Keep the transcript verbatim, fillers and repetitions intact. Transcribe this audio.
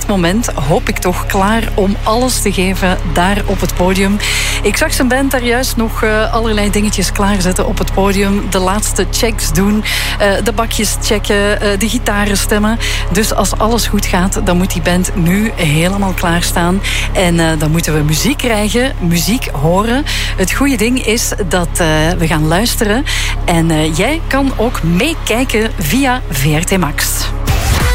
dit moment, hoop ik toch, klaar om alles te geven daar op het podium. Ik zag zijn band daar juist nog uh, allerlei dingetjes klaarzetten op het podium. De laatste checks doen, uh, de bakjes checken, uh, de gitaren stemmen. Dus als alles goed gaat, dan moet die band nu helemaal klaarstaan. En uh, dan moeten we muziek krijgen, muziek horen. Het goede ding is dat uh, we gaan luisteren. En uh, jij kan ook meekijken via V R T Max.